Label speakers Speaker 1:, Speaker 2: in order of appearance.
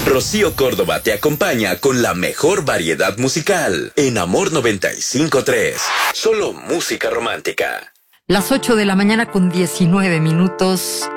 Speaker 1: Rocío Córdoba te acompaña con la mejor variedad musical en Amor 95.3. Solo música romántica.
Speaker 2: Las 8 de la mañana con 19 minutos.